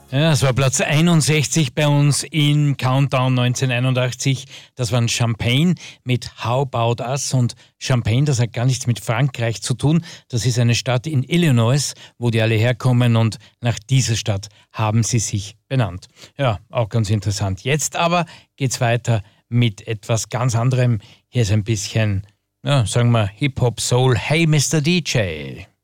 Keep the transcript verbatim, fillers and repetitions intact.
Ja, das war Platz einundsechzig bei uns in Countdown neunzehnhunderteinundachtzig. Das war ein Champagne mit How About Us. Und Champagne, das hat gar nichts mit Frankreich zu tun. Das ist eine Stadt in Illinois, wo die alle herkommen. Und nach dieser Stadt haben sie sich benannt. Ja, auch ganz interessant. Jetzt aber geht's weiter mit etwas ganz anderem. Hier ist ein bisschen, ja, sagen wir, Hip-Hop-Soul. Hey, Mister D J.